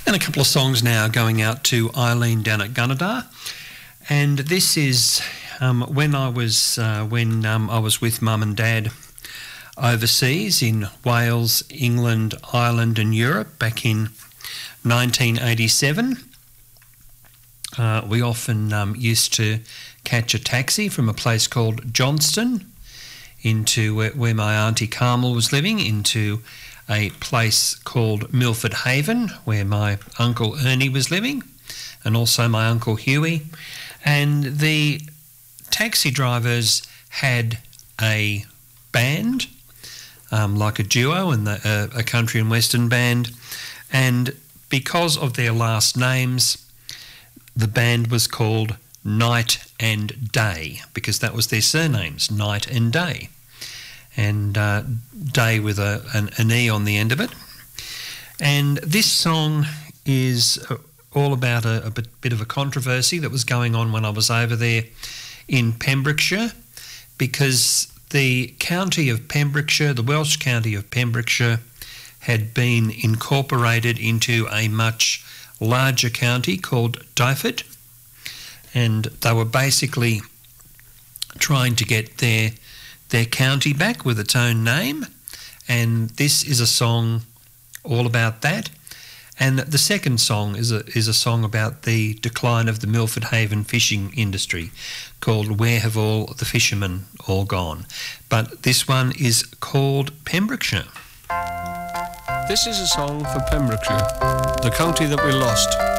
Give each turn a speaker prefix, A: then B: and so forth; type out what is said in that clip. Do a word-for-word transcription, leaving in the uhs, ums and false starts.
A: And a couple of songs now going out to Eileen down at Gunnedah. And this is um, when I was uh, when um, I was with Mum and Dad overseas in Wales, England, Ireland and Europe back in nineteen eighty-seven. Uh, we often um, used to catch a taxi from a place called Johnston into where, where my Auntie Carmel was living, into a place called Milford Haven where my Uncle Ernie was living, and also my Uncle Huey. And the taxi drivers had a band, um, like a duo, and the, uh, a country and western band, and because of their last names, the band was called Night and Day, because that was their surnames, Night and Day. And uh, Day with a, an, an E on the end of it. And this song is all about a, a bit, bit of a controversy that was going on when I was over there in Pembrokeshire, because the county of Pembrokeshire, the Welsh county of Pembrokeshire, had been incorporated into a much larger county called Dyfed, and they were basically trying to get their their county back with its own name, and this is a song all about that. And the second song is a is a song about the decline of the Milford Haven fishing industry, called Where Have All the Fishermen All Gone? But this one is called Pembrokeshire.
B: This is a song for Pembrokeshire, the county that we lost.